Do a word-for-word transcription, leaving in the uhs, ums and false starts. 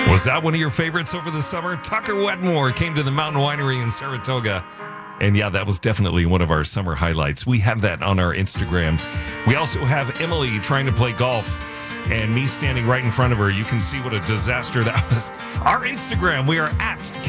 Was that one of your favorites over the summer? Tucker Wetmore came to the Mountain Winery in Saratoga. And yeah, that was definitely one of our summer highlights. We have that on our Instagram. We also have Emily trying to play golf and me standing right in front of her. You can see what a disaster that was. Our Instagram, we are at